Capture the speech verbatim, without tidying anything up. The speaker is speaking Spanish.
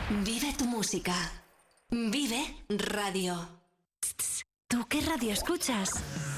Vive tu música. Vive Radio. ¿Tú qué radio escuchas?